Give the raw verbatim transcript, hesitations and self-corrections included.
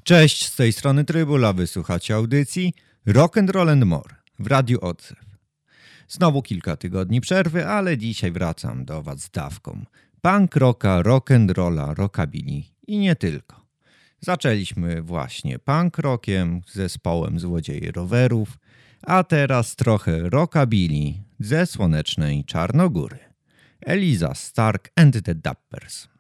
Cześć, z tej strony Trybula, wysłuchacie audycji Rock and Roll and More w Radiu Odzew. Znowu kilka tygodni przerwy, ale dzisiaj wracam do was z dawką punk rocka, rock and rolla, rockabilly i nie tylko. Zaczęliśmy właśnie punk rockiem z zespołem Złodzieje Rowerów, a teraz trochę rockabilly ze słonecznej Czarnogóry. Eliza Stark and the Dappers.